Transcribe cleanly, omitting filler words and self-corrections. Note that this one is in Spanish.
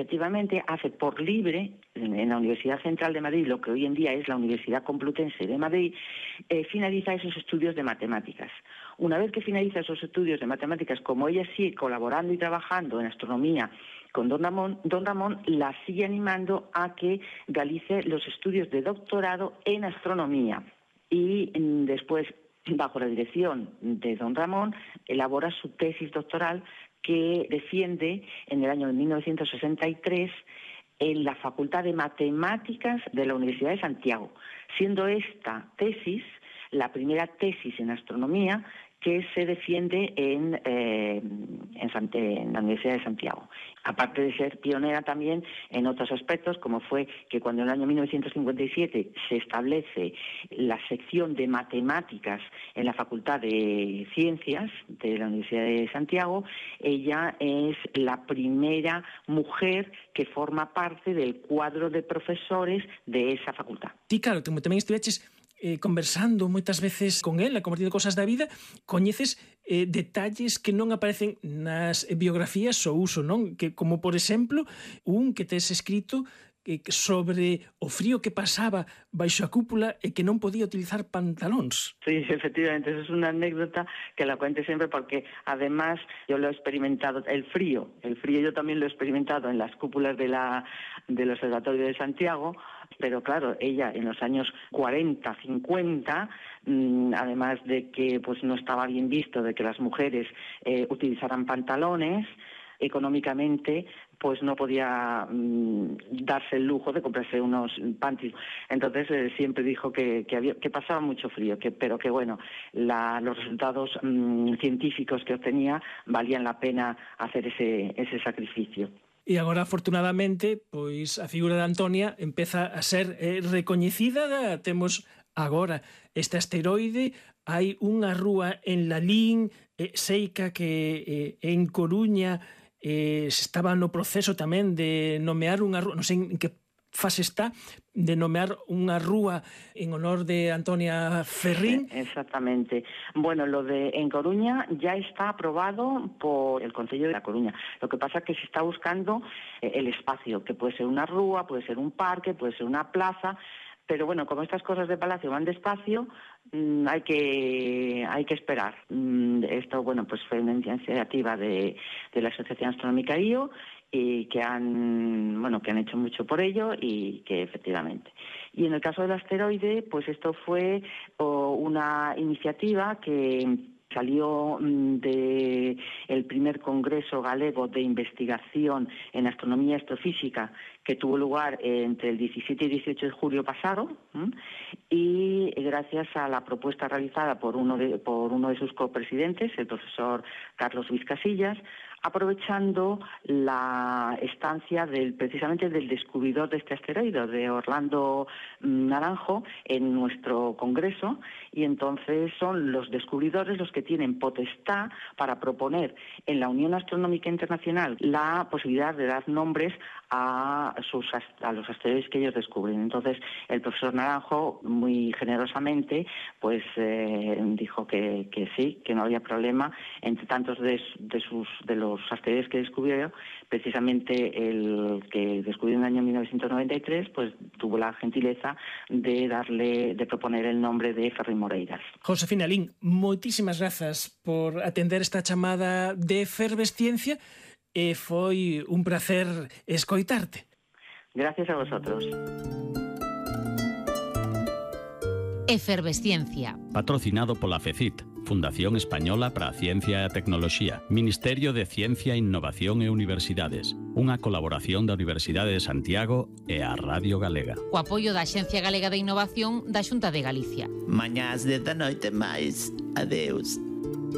efectivamente hace por libre en la Universidad Central de Madrid, lo que hoy en día es la Universidad Complutense de Madrid, finaliza esos estudios de matemáticas. Una vez que finaliza esos estudios de matemáticas, como ella sigue colaborando y trabajando en astronomía con don Ramón la sigue animando a que realice los estudios de doctorado en astronomía. Y después, bajo la dirección de don Ramón, elabora su tesis doctoral que defiende en el año 1963 en la Facultad de Matemáticas de la Universidad de Santiago, siendo esta tesis la primera tesis en astronomía que se defiende en la Universidad de Santiago. Aparte de ser pionera también en otros aspectos, como fue que cuando en el año 1957 se establece la sección de matemáticas en la Facultad de Ciencias de la Universidad de Santiago, ella es la primera mujer que forma parte del cuadro de profesores de esa facultad. Ti, claro, tamén estiveches conversando moitas veces con ela, compartindo cosas da vida, coñeces detalles que non aparecen nas biografías ou uso, non? Que, como, por exemplo, un que tes escrito sobre o frío que pasaba baixo a cúpula e que non podía utilizar pantalóns. Sí, efectivamente, eso es una anécdota que la cuento siempre porque además yo lo he experimentado, el frío yo también lo he experimentado en las cúpulas del Observatorio de Santiago, pero claro, ella en los años 40, 50, además de que pues no estaba bien visto de que las mujeres utilizaran pantalones, económicamente pues no podía darse el lujo de comprarse unos panties. Entonces siempre dijo que pasaba mucho frío, pero que bueno, los resultados científicos que obtenía valían la pena hacer ese sacrificio. E agora, afortunadamente, pois a figura de Antonia empeza a ser recoñecida. Temos agora este asteroide, hai unha rúa en Lalín, Seica, que en Coruña se estaba no proceso tamén de nomear unha rúa, non sei en que fase está, de nomear unha rúa en honor de Antonia Ferrín. Exactamente. Bueno, lo de en Coruña ya está aprobado por el Concello de La Coruña. Lo que pasa es que se está buscando el espacio, que puede ser una rúa, puede ser un parque, puede ser una plaza, pero bueno, como estas cosas de Palacio van despacio, hay que esperar. Esto, bueno, pues fue una iniciativa de la Asociación Astronómica IO, y que han hecho mucho por ello y que efectivamente. Y en el caso del asteroide, pues esto fue una iniciativa que salió del primer Congreso Galego de Investigación en Astronomía y Astrofísica, que tuvo lugar entre el 17 y 18 de julio pasado, y gracias a la propuesta realizada por uno de sus copresidentes, el profesor Carlos Vizcasillas, aprovechando la estancia precisamente del descubridor de este asteroide, de Orlando Naranjo, en nuestro congreso, y entonces son los descubridores los que tienen potestad para proponer en la Unión Astronómica Internacional la posibilidad de dar nombres a los asteroides que ellos descubren. Entonces el profesor Naranjo muy generosamente pues dijo que sí, que no había problema. Entre tantos de los asteroides que descubrió, precisamente el que descubrió en el año 1993, pues tuvo la gentileza de proponer el nombre de Ferrín Moreiras. Josefina Lin, moitísimas grazas por atender esta chamada de Efervesciencia e foi un placer escoitarte. Gracias a vosotros. Efervesciencia. Patrocinado pola FECIT, Fundación Española para a Ciencia e a Tecnoloxía, Ministerio de Ciencia, Innovación e Universidades, unha colaboración da Universidade de Santiago e a Radio Galega. Co apoio da Axencia Galega de Innovación da Xunta de Galicia. Mañás de da noite máis. Adeus.